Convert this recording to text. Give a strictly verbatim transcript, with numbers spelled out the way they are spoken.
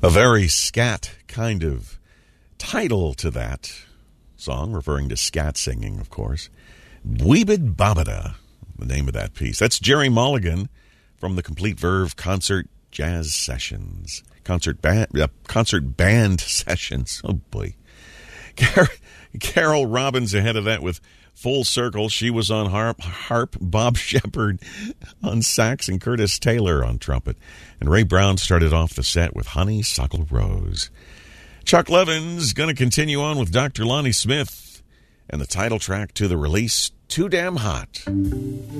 A very scat kind of title to that song, referring to scat singing, of course. Weebid Babada, the name of that piece. That's Jerry Mulligan from the Complete Verve Concert Jazz Sessions. Concert band, uh, concert band sessions. Oh, boy. Car- Carol Robbins ahead of that with Full Circle. She was on harp, harp, Bob Shepard on sax, and Curtis Taylor on trumpet. And Ray Brown started off the set with Honeysuckle Rose. Chuck Levin's going to continue on with Doctor Lonnie Smith and the title track to the release, Too Damn Hot.